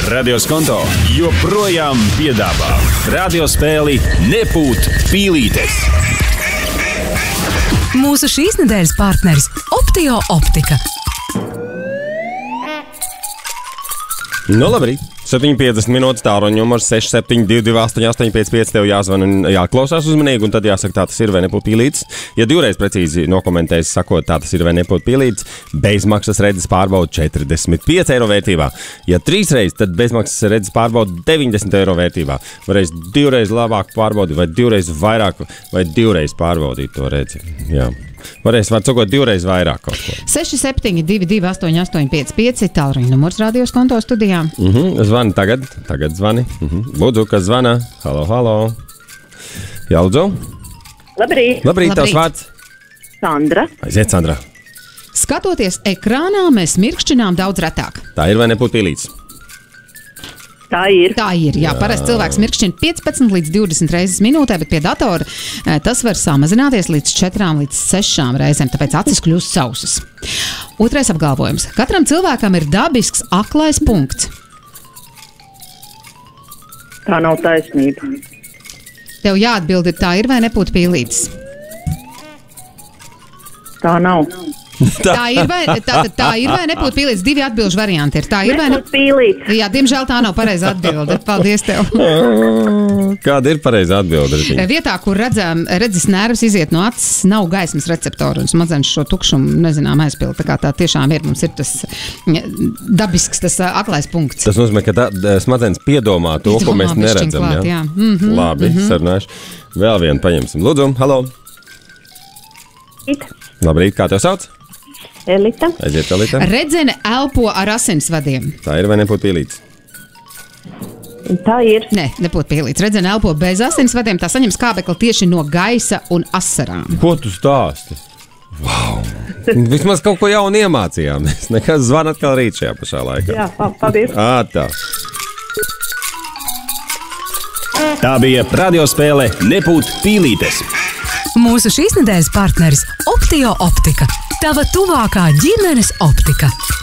Radioskonto joprojām piedāvā radiospēli Nepūt pīlītes. Mūsu šīs nedēļas partneris Optio Optika. Nu, labrīt. 7,50 minūtes tālruņa numurs 67228855. Tev jāzvan un jāklausās uzmanīgi, un tad jāsaka, tā tas ir vai nepūt pīlītes. Ja divreiz precīzi nokomentēs, sakot, tā tas ir vai nepūt pīlītes, bezmaksas redzes pārbauda 45 eiro vērtībā. Ja trīsreiz, tad bezmaksas redzes pārbauda 90 eiro vērtībā. Varēs divreiz labāk pārbaudīt, vai divreiz vairāk, vai divreiz pārbaudīt to redzi. Jā. Varēs, var sakot, divreiz vairāk kaut ko. 67228855. Tālruņa numurs Radioskonto studijā. Zvani tagad zvani. Lūdzu, kas zvana? Halo. Jā, lūdzu. Labrīt. Labrīt, tavs vārds? Sandra. Aiziet, Sandra. Skatoties ekrānā, mēs mirkšķinām daudz retāk. Tā ir vai nepūt pīlītes? Tā ir. Tā ir, jā. Parasti cilvēks mirkšķina 15 līdz 20 reizes minūtē, bet pie datora tas var samazināties līdz 4 līdz 6 reizēm, tāpēc acis kļūst sausas. Otrais apgalvojums. Katram cilvēkam ir dabisks aklais punkts. Tā nav taisnība. Tev jāatbild, tā ir vai nepūt pīlītes? Tā nav. Tā ir vai nepūt pīlītes? Divi atbilžu varianti ir. Tā ir vai nepūt pīlītes? Jā, diemžēl tā nav pareiza atbilde. Paldies tev. Kāda ir pareiza atbilde? Vietā, kur redzes nervs iziet no acis, nav gaismas receptoru un smadzenes šo tukšumu, nezinām, aizpild. Tā tiešām ir. Mums ir tas dabisks, tas aklais punkts. Tas nozīmē, ka smadzenes piedomā to, ko mēs neredzam. Klāt, jā. Labi, sarunāšu. Vēl vienu paņemsim. Lūdzu, halo. Labrīt, kā tev sauc? Elita. Aiziet, Elita. Redzene elpo ar asinsvadiem. Tā ir vai nepūt pīlītes? Tā ir. Nē, nepūt pīlītes. Redzene elpo bez asinsvadiem, tā saņem skābekli tieši no gaisa un asarām. Ko tu stāsti? Wow! Vismaz kaut ko jaunu iemācījāmies. Nekas zvan atkal rīt šajā pašā laikā. Jā, paldies. Tā. Tā bija radiospēle Nepūt pīlītes. Mūsu šīs nedēļas partneris Optio Optika. Tava tuvākā ģimenes optika.